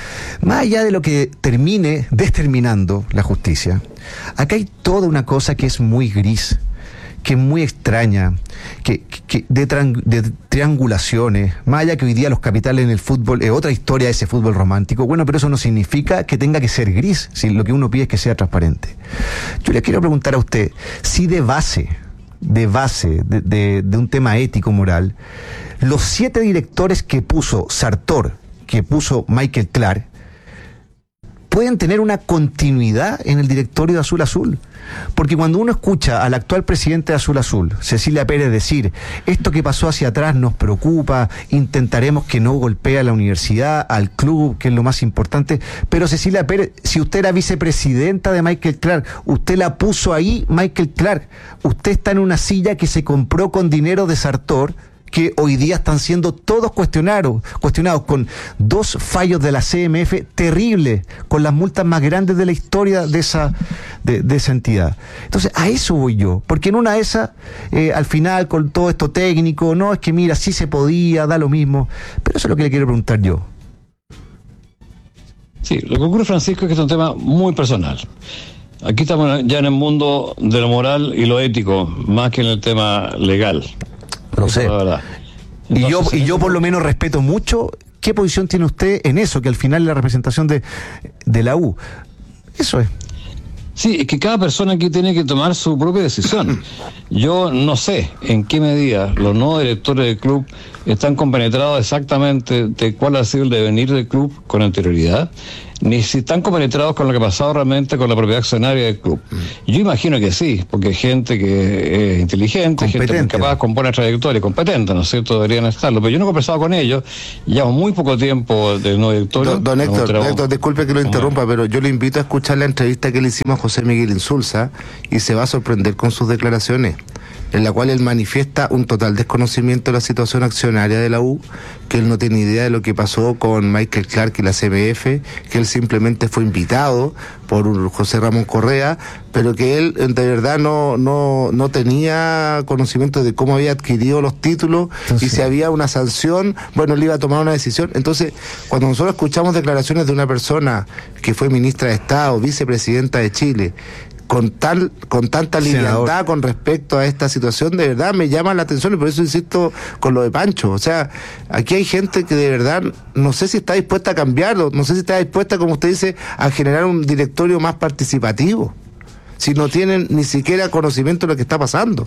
Más allá de lo que termine determinando la justicia, acá hay toda una cosa que es muy gris, que es muy extraña, que, que de, tran, de triangulaciones, más allá que hoy día los capitales en el fútbol, es otra historia ese fútbol romántico. Bueno, pero eso no significa que tenga que ser gris, si lo que uno pide es que sea transparente. Yo le quiero preguntar a usted, si de base, de base, de, de, de un tema ético-moral, los siete directores que puso Sartor, que puso Michael Clark, pueden tener una continuidad en el directorio de Azul Azul. Porque cuando uno escucha al actual presidente de Azul Azul, Cecilia Pérez, decir, esto que pasó hacia atrás nos preocupa, intentaremos que no golpee a la universidad, al club, que es lo más importante, pero Cecilia Pérez, si usted era vicepresidenta de Michael Clark, usted la puso ahí, Michael Clark, usted está en una silla que se compró con dinero de Sartor, que hoy día están siendo todos cuestionados, cuestionados con dos fallos de la C M F terribles, con las multas más grandes de la historia de esa, de, de esa entidad. Entonces, a eso voy yo, porque en una de esas, eh, al final, con todo esto técnico, no, es que mira, sí se podía, da lo mismo, pero eso es lo que le quiero preguntar yo. Sí, lo que ocurre, Francisco, es que es un tema muy personal. Aquí estamos ya en el mundo de lo moral y lo ético, más que en el tema legal. Lo sé. Entonces, y yo, y yo por lo menos respeto mucho. ¿Qué posición tiene usted en eso? Que al final es la representación de, de la U. Eso es. Sí, es que cada persona aquí tiene que tomar su propia decisión. Yo no sé en qué medida los nuevos directores del club están compenetrados exactamente de cuál ha sido el devenir del club con anterioridad, ni si están compenetrados con lo que ha pasado realmente con la propiedad accionaria del club. Yo imagino que sí, porque hay gente que es inteligente, gente que capaz con buena trayectoria, competente, ¿no es cierto? Deberían estarlo. Pero yo no he conversado con ellos, llevamos muy poco tiempo del nuevo directorio. Don, don Héctor, don Héctor, disculpe que lo interrumpa, pero yo le invito a escuchar la entrevista que le hicimos a José Miguel Insulza y se va a sorprender con sus declaraciones, en la cual él manifiesta un total desconocimiento de la situación accionaria de la U, que él no tiene idea de lo que pasó con Michael Clark y la C M F, que él simplemente fue invitado por José Ramón Correa, pero que él de verdad no, no, no tenía conocimiento de cómo había adquirido los títulos. Entonces, y si había una sanción, bueno, él iba a tomar una decisión. Entonces, cuando nosotros escuchamos declaraciones de una persona que fue ministra de Estado, vicepresidenta de Chile, con tal con tanta liviandad con respecto a esta situación, de verdad me llama la atención, y por eso insisto con lo de Pancho. O sea, aquí hay gente que de verdad no sé si está dispuesta a cambiarlo, no sé si está dispuesta, como usted dice, a generar un directorio más participativo, si no tienen ni siquiera conocimiento de lo que está pasando.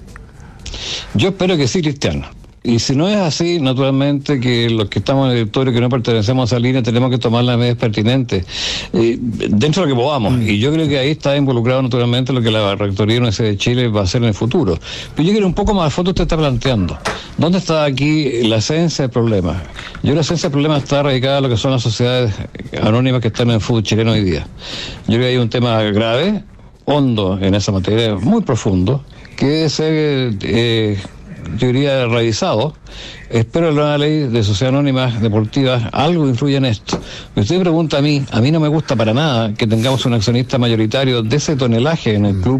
Yo espero que sí, Cristiano. Y si no es así, naturalmente que los que estamos en el directorio, que no pertenecemos a esa línea, tenemos que tomar las medidas pertinentes, eh, dentro de lo que podamos. Mm. Y yo creo que ahí está involucrado naturalmente lo que la Rectoría de la Universidad de Chile va a hacer en el futuro. Pero yo quiero un poco más de fondo usted está planteando. ¿Dónde está aquí la esencia del problema? Yo creo que la esencia del problema está radicada en lo que son las sociedades anónimas que están en el fútbol chileno hoy día. Yo creo que hay un tema grave, hondo en esa materia, muy profundo, que debe ser... Eh, yo diría revisado. Espero que la ley de sociedades anónimas deportivas algo influya en esto. Usted me pregunta a mí, a mí no me gusta para nada que tengamos un accionista mayoritario de ese tonelaje en el club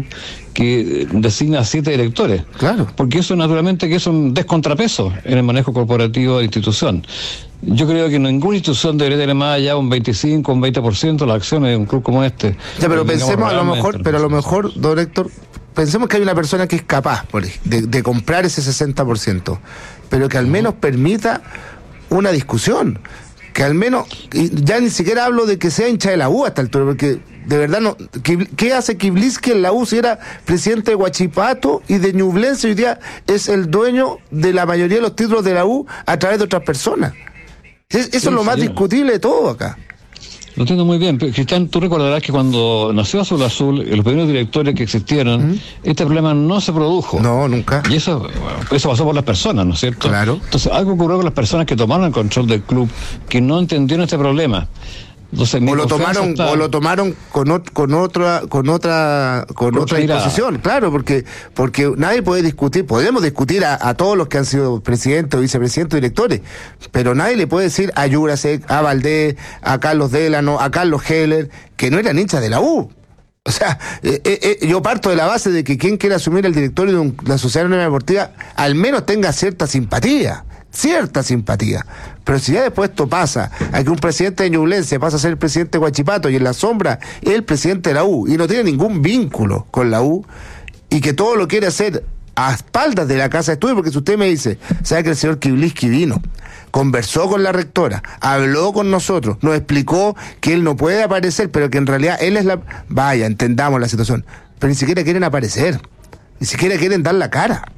que designa a siete directores. Claro. Porque eso naturalmente que es un descontrapeso en el manejo corporativo de la institución. Yo creo que ninguna institución debería tener más allá un veinticinco, un veinte por ciento de las acciones de un club como este. Ya, pero pensemos a lo mejor, pero a lo mejor, don Héctor, pensemos que hay una persona que es capaz por, de, de comprar ese sesenta por ciento, pero que al menos permita una discusión, que al menos, y ya ni siquiera hablo de que sea hincha de la U hasta el altura, porque de verdad no, ¿qué, qué hace Kibliski en la U si era presidente de Huachipato y de Ñublense? Hoy día es el dueño de la mayoría de los títulos de la U a través de otras personas. Es, eso sí, es lo más discutible de todo acá. Lo entiendo muy bien, pero Cristian, tú recordarás que cuando nació Azul Azul, los primeros directores que existieron, ¿Mm? este problema no se produjo. No, nunca. Y eso, bueno, eso pasó por las personas, ¿no es cierto? Claro. Entonces, algo ocurrió con las personas que tomaron el control del club, que no entendieron este problema. Entonces, o lo tomaron está... o lo tomaron con ot con otra con otra con, con otra disposición, claro, porque porque nadie puede discutir, podemos discutir a, a todos los que han sido presidentes o vicepresidentes o directores, pero nadie le puede decir a Jurasek, a Valdés, a Carlos Delano, a Carlos Heller, que no eran hinchas de la U. O sea, eh, eh, yo parto de la base de que quien quiera asumir el directorio de un, la Sociedad Anónima Deportiva al menos tenga cierta simpatía. Cierta simpatía, pero si ya después esto pasa a que un presidente de Ñublense pasa a ser el presidente de Huachipato y en la sombra es el presidente de la U y no tiene ningún vínculo con la U y que todo lo quiere hacer a espaldas de la casa de estudio, porque si usted me dice, sabe que el señor Kibliski vino, conversó con la rectora, habló con nosotros, nos explicó que él no puede aparecer, pero que en realidad él es la... Vaya, entendamos la situación, pero ni siquiera quieren aparecer, ni siquiera quieren dar la cara.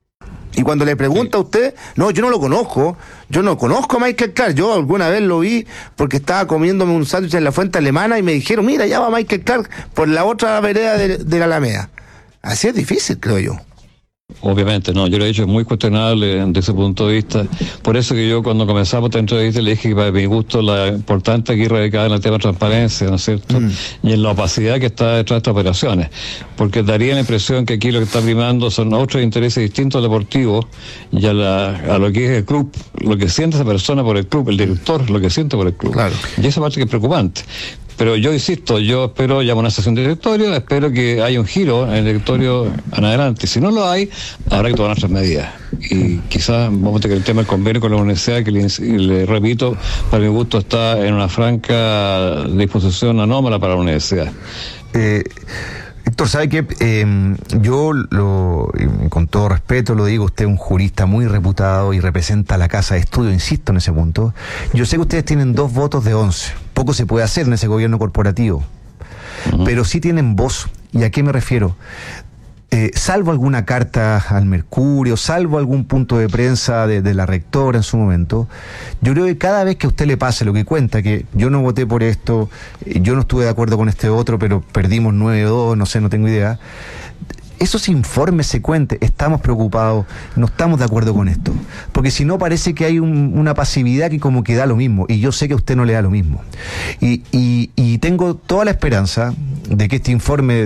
Y cuando le pregunta a usted, no, yo no lo conozco, yo no conozco a Michael Clark, yo alguna vez lo vi porque estaba comiéndome un sándwich en la Fuente Alemana y me dijeron, mira, ya va Michael Clark por la otra vereda de, de la Alameda. Así es difícil, creo yo. Obviamente, no, yo lo he dicho, es muy cuestionable desde ese punto de vista. Por eso que yo cuando comenzamos esta entrevista le dije que para mi gusto la importante aquí radicada en el tema de transparencia, ¿no es cierto? Mm. Y en la opacidad que está detrás de estas operaciones. Porque daría la impresión que aquí lo que está primando son otros intereses distintos al deportivo y a, la, a lo que es el club, lo que siente esa persona por el club, el director, lo que siente por el club. Claro. Y esa parte que es preocupante. Pero yo insisto, yo espero, llamo a una sesión de directorio, espero que haya un giro en el directorio en adelante. Si no lo hay, habrá que tomar otras medidas. Y quizás vamos a tener el tema del convenio con la universidad, que le, le repito, para mi gusto está en una franca disposición anómala para la universidad. Eh... Héctor, ¿sabe qué? Eh, yo, lo, con todo respeto lo digo, usted es un jurista muy reputado y representa a la casa de estudio, insisto en ese punto. Yo sé que ustedes tienen dos votos de once. Poco se puede hacer en ese gobierno corporativo. Uh-huh. Pero sí tienen voz. ¿Y a qué me refiero? Eh, salvo alguna carta al Mercurio, salvo algún punto de prensa de, de la rectora en su momento, yo creo que cada vez que a usted le pase lo que cuenta, que yo no voté por esto, yo no estuve de acuerdo con este otro, pero perdimos nueve a dos, no sé, no tengo idea, esos informes se cuenten, estamos preocupados, no estamos de acuerdo con esto, porque si no parece que hay un, una pasividad que como que da lo mismo, y yo sé que a usted no le da lo mismo, y, y, y tengo toda la esperanza de que este informe